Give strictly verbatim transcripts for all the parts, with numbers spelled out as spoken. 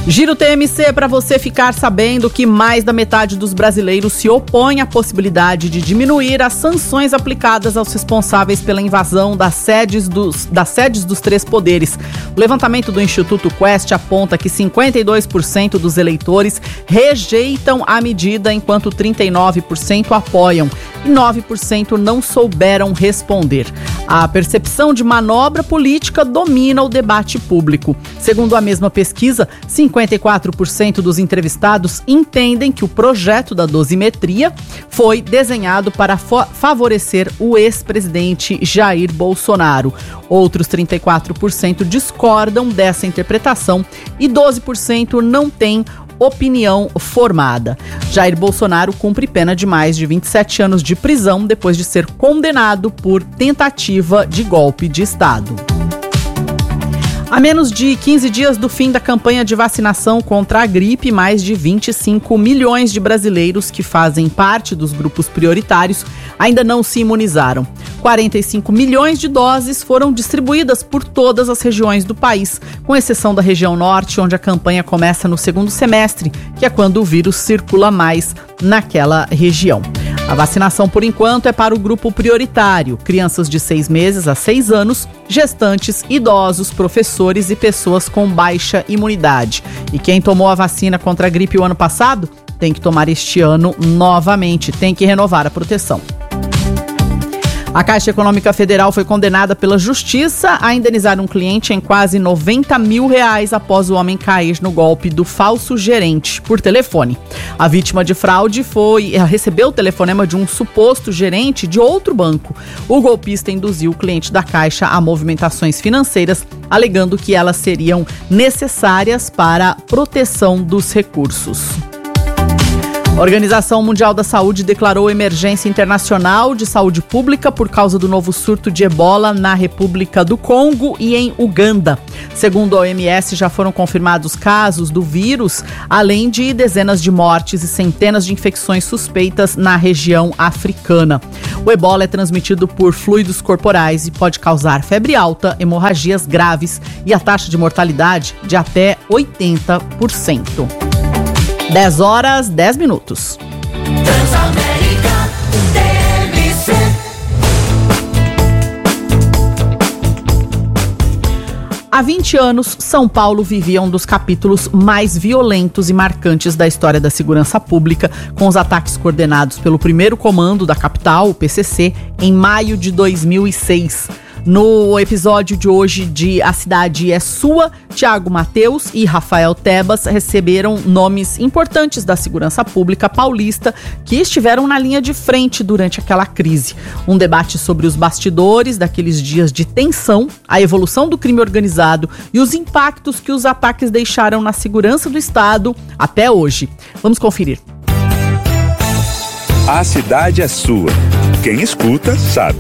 Giro T M C para você ficar sabendo que mais da metade dos brasileiros se opõe à possibilidade de diminuir as sanções aplicadas aos responsáveis pela invasão das sedes dos, das sedes dos três poderes. O levantamento do Instituto Quest aponta que cinquenta e dois por cento dos eleitores rejeitam a medida, enquanto trinta e nove por cento apoiam e nove por cento não souberam responder. A percepção de manobra política domina o debate público. Segundo a mesma pesquisa, cinquenta e quatro por cento dos entrevistados entendem que o projeto da dosimetria foi desenhado para fo- favorecer o ex-presidente Jair Bolsonaro. Outros trinta e quatro por cento discordam dessa interpretação e doze por cento não têm opinião formada. Jair Bolsonaro cumpre pena de mais de vinte e sete anos de prisão depois de ser condenado por tentativa de golpe de Estado. A menos de quinze dias do fim da campanha de vacinação contra a gripe, mais de vinte e cinco milhões de brasileiros que fazem parte dos grupos prioritários ainda não se imunizaram. quarenta e cinco milhões de doses foram distribuídas por todas as regiões do país, com exceção da região norte, onde a campanha começa no segundo semestre, que é quando o vírus circula mais naquela região. A vacinação, por enquanto, é para o grupo prioritário: crianças de seis meses a seis anos, gestantes, idosos, professores e pessoas com baixa imunidade. E quem tomou a vacina contra a gripe o ano passado tem que tomar este ano novamente, tem que renovar a proteção. A Caixa Econômica Federal foi condenada pela Justiça a indenizar um cliente em quase noventa mil reais após o homem cair no golpe do falso gerente por telefone. A vítima de fraude foi recebeu o telefonema de um suposto gerente de outro banco. O golpista induziu o cliente da Caixa a movimentações financeiras, alegando que elas seriam necessárias para a proteção dos recursos. A Organização Mundial da Saúde declarou emergência internacional de saúde pública por causa do novo surto de ebola na República do Congo e em Uganda. Segundo a O M S, já foram confirmados casos do vírus, além de dezenas de mortes e centenas de infecções suspeitas na região africana. O ebola é transmitido por fluidos corporais e pode causar febre alta, hemorragias graves e a taxa de mortalidade de até oitenta por cento. dez horas, dez minutos. Transamérica T M C. Há vinte anos, São Paulo vivia um dos capítulos mais violentos e marcantes da história da segurança pública, com os ataques coordenados pelo primeiro comando da capital, o P C C, em maio de dois mil e seis. No episódio de hoje de A Cidade é Sua, Tiago Mateus e Rafael Tebas receberam nomes importantes da segurança pública paulista que estiveram na linha de frente durante aquela crise. Um debate sobre os bastidores daqueles dias de tensão, a evolução do crime organizado e os impactos que os ataques deixaram na segurança do Estado até hoje. Vamos conferir. A Cidade é Sua. Quem escuta, sabe.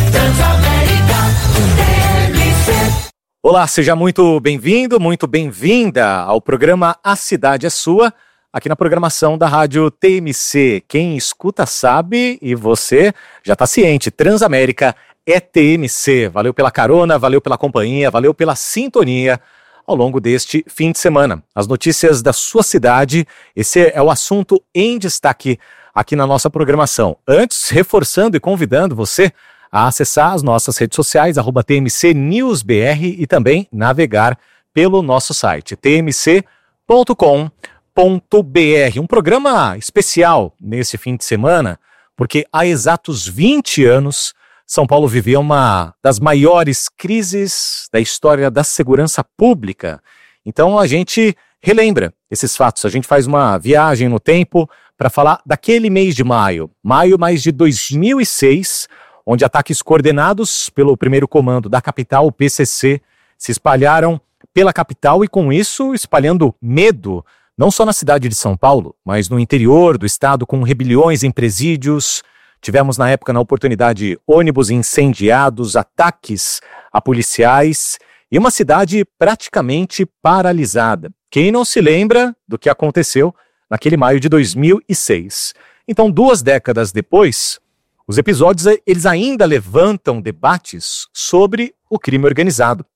Olá, seja muito bem-vindo, muito bem-vinda ao programa A Cidade é Sua, aqui na programação da Rádio T M C. Quem escuta sabe e você já está ciente, Transamérica é T M C. Valeu pela carona, valeu pela companhia, valeu pela sintonia ao longo deste fim de semana. As notícias da sua cidade, esse é o assunto em destaque aqui na nossa programação. Antes, reforçando e convidando você a acessar as nossas redes sociais, arroba T M C News B R, e também navegar pelo nosso site, t m c ponto com ponto b r. Um programa especial nesse fim de semana, porque há exatos vinte anos, São Paulo viveu uma das maiores crises da história da segurança pública. Então a gente relembra esses fatos, a gente faz uma viagem no tempo para falar daquele mês de maio, maio mais de dois mil e seis, onde ataques coordenados pelo primeiro comando da capital, o P C C, se espalharam pela capital e, com isso, espalhando medo, não só na cidade de São Paulo, mas no interior do estado, com rebeliões em presídios. Tivemos, na época, na oportunidade, ônibus incendiados, ataques a policiais e uma cidade praticamente paralisada. Quem não se lembra do que aconteceu naquele maio de dois mil e seis? Então, duas décadas depois, os episódios eles ainda levantam debates sobre o crime organizado,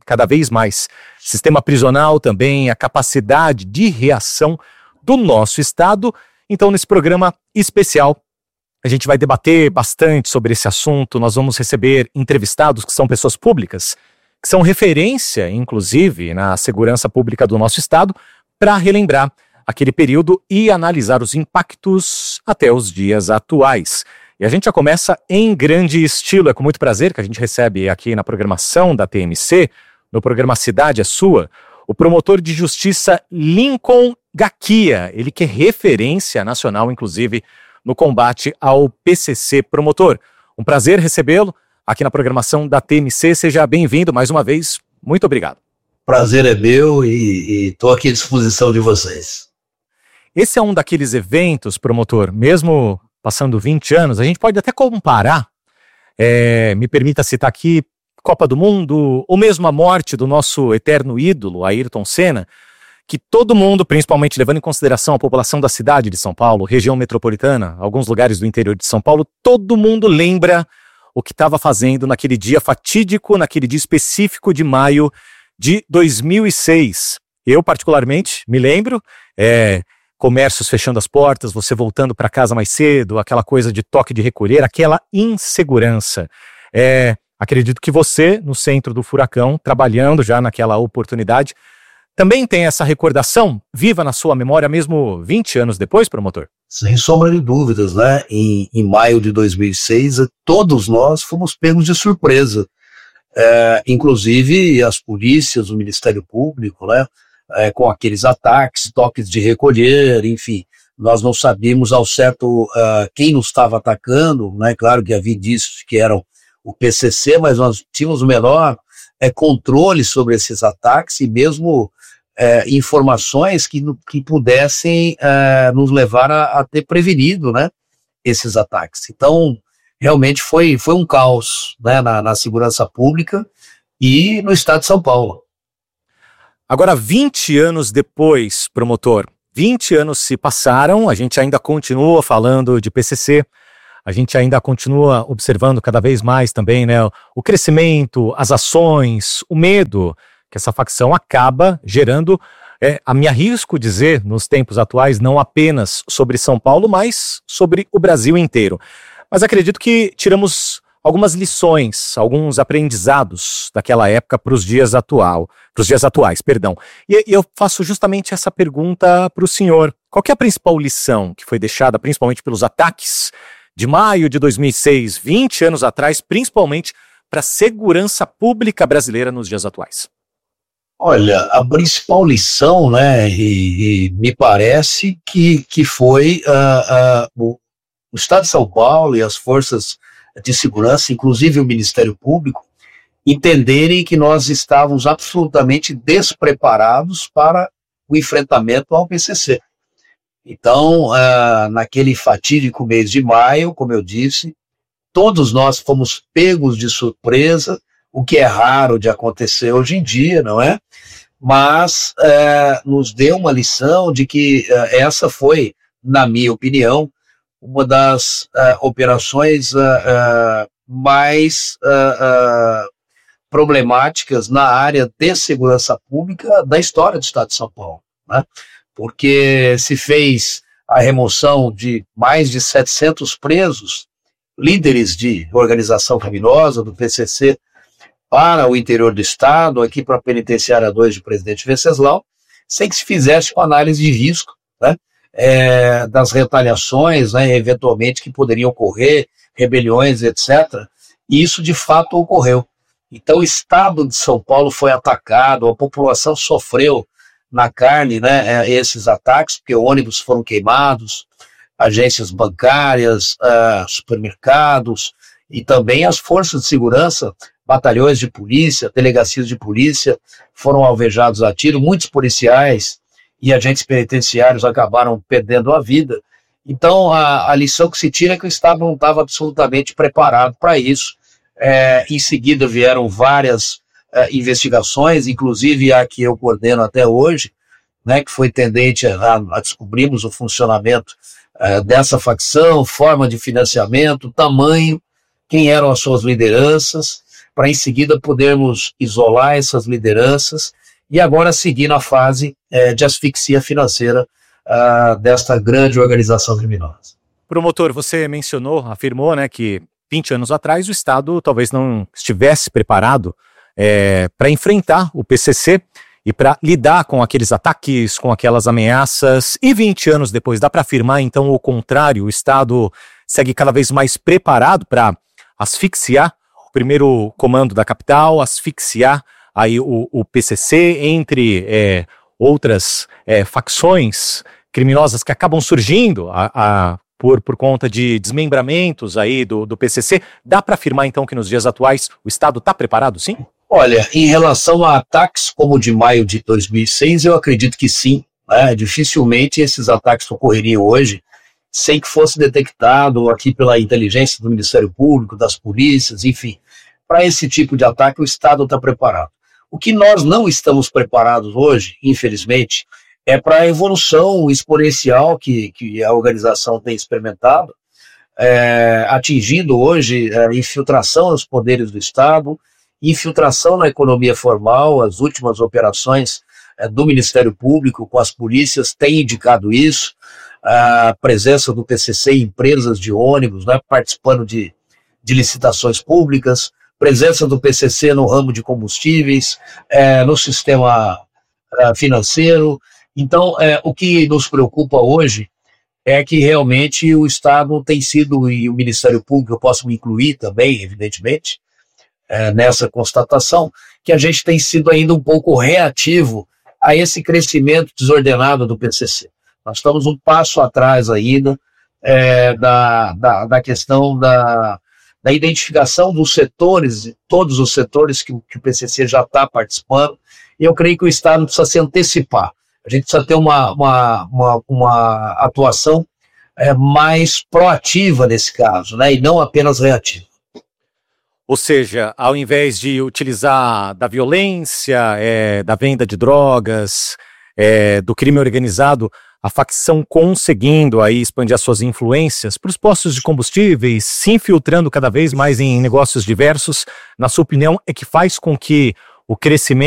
cada vez mais. Sistema prisional também, a capacidade de reação do nosso Estado. Então, nesse programa especial, a gente vai debater bastante sobre esse assunto. Nós vamos receber entrevistados que são pessoas públicas, que são referência, inclusive, na segurança pública do nosso Estado, para relembrar aquele período e analisar os impactos até os dias atuais. E a gente já começa em grande estilo. É com muito prazer que a gente recebe aqui na programação da T M C, no programa Cidade é Sua, o promotor de justiça Lincoln Gaquia, ele que é referência nacional, inclusive, no combate ao P C C. Promotor, um prazer recebê-lo aqui na programação da T M C. Seja bem-vindo mais uma vez. Muito obrigado. Prazer é meu e estou aqui à disposição de vocês. Esse é um daqueles eventos, promotor, mesmo passando vinte anos, a gente pode até comparar, é, me permita citar aqui, Copa do Mundo, ou mesmo a morte do nosso eterno ídolo, Ayrton Senna, que todo mundo, principalmente levando em consideração a população da cidade de São Paulo, região metropolitana, alguns lugares do interior de São Paulo, todo mundo lembra o que estava fazendo naquele dia fatídico, naquele dia específico de maio de dois mil e seis. Eu, particularmente, me lembro, é, comércios fechando as portas, você voltando para casa mais cedo, aquela coisa de toque de recolher, aquela insegurança. É, acredito que você, no centro do furacão, trabalhando já naquela oportunidade, também tem essa recordação viva na sua memória, mesmo vinte anos depois, promotor? Sem sombra de dúvidas, né? Em, em maio de dois mil e seis, todos nós fomos pegos de surpresa. É, inclusive as polícias, o Ministério Público, né? É, com aqueles ataques, toques de recolher, enfim, nós não sabíamos ao certo uh, quem nos estava atacando, né? Claro que havia indícios que eram o P C C, mas nós tínhamos o menor é, controle sobre esses ataques e mesmo é, informações que, que pudessem é, nos levar a, a ter prevenido, né, esses ataques. Então, realmente foi, foi um caos, né, na, na segurança pública e no estado de São Paulo. Agora, vinte anos depois, promotor, vinte anos se passaram, a gente ainda continua falando de P C C, a gente ainda continua observando cada vez mais também, né, o crescimento, as ações, o medo que essa facção acaba gerando, é, a me arrisco dizer, nos tempos atuais, não apenas sobre São Paulo, mas sobre o Brasil inteiro. Mas acredito que tiramos algumas lições, alguns aprendizados daquela época para os dias atual, para os dias atuais, perdão. E, e eu faço justamente essa pergunta para o senhor. Qual que é a principal lição que foi deixada, principalmente pelos ataques de maio de dois mil e seis, vinte anos atrás, principalmente para a segurança pública brasileira nos dias atuais? Olha, a principal lição, né, e, e me parece que, que foi uh, uh, o, o Estado de São Paulo e as forças de segurança, inclusive o Ministério Público, entenderem que nós estávamos absolutamente despreparados para o enfrentamento ao P C C. Então, uh, naquele fatídico mês de maio, como eu disse, todos nós fomos pegos de surpresa, o que é raro de acontecer hoje em dia, não é? Mas uh, nos deu uma lição de que uh, essa foi, na minha opinião, uma das uh, operações uh, uh, mais uh, uh, problemáticas na área de segurança pública da história do Estado de São Paulo, né? Porque se fez a remoção de mais de setecentos presos, líderes de organização criminosa do P C C, para o interior do Estado, aqui para a Penitenciária dois de Presidente Venceslau, sem que se fizesse uma análise de risco, né? É, das retaliações, né, eventualmente que poderiam ocorrer, rebeliões, etcétera. E isso de fato ocorreu. Então o estado de São Paulo foi atacado, a população sofreu na carne, né, esses ataques, porque ônibus foram queimados, agências bancárias, uh, supermercados, e também as forças de segurança, batalhões de polícia, delegacias de polícia foram alvejados a tiro, muitos policiais e agentes penitenciários acabaram perdendo a vida. Então, a, a lição que se tira é que o Estado não estava absolutamente preparado para isso. É, em seguida vieram várias é, investigações, inclusive a que eu coordeno até hoje, né, que foi tendente a, a descobrirmos o funcionamento é, dessa facção, forma de financiamento, tamanho, quem eram as suas lideranças, para em seguida podermos isolar essas lideranças e agora seguir na fase é, de asfixia financeira uh, desta grande organização criminosa. Promotor, você mencionou, afirmou, né, que vinte anos atrás o Estado talvez não estivesse preparado é, para enfrentar o P C C e para lidar com aqueles ataques, com aquelas ameaças. E vinte anos depois, dá para afirmar então o contrário, o Estado segue cada vez mais preparado para asfixiar o primeiro comando da capital, asfixiar aí o, o P C C, entre é, outras é, facções criminosas que acabam surgindo a, a, por, por conta de desmembramentos aí do, do P C C. Dá para afirmar então que nos dias atuais o Estado está preparado, sim? Olha, em relação a ataques como o de maio de dois mil e seis, eu acredito que sim, né? Dificilmente esses ataques ocorreriam hoje sem que fosse detectado aqui pela inteligência do Ministério Público, das polícias, enfim. Para esse tipo de ataque o Estado está preparado. O que nós não estamos preparados hoje, infelizmente, é para a evolução exponencial que, que a organização tem experimentado, é, atingindo hoje a infiltração nos poderes do Estado, infiltração na economia formal. As últimas operações é, do Ministério Público com as polícias têm indicado isso, a presença do P C C em empresas de ônibus, né, participando de, de licitações públicas, presença do P C C no ramo de combustíveis, é, no sistema é, financeiro. Então, é, o que nos preocupa hoje é que realmente o Estado tem sido, e o Ministério Público, eu posso me incluir também, evidentemente, é, nessa constatação, que a gente tem sido ainda um pouco reativo a esse crescimento desordenado do P C C. Nós estamos um passo atrás ainda é, da, da, da questão da, da identificação dos setores, todos os setores que, que o P C C já está participando, e eu creio que o Estado precisa se antecipar. A gente precisa ter uma, uma, uma, uma atuação é, mais proativa nesse caso, né, e não apenas reativa. Ou seja, ao invés de utilizar da violência, é, da venda de drogas, é, do crime organizado, a facção conseguindo aí expandir as suas influências para os postos de combustíveis, se infiltrando cada vez mais em negócios diversos, na sua opinião, é que faz com que o crescimento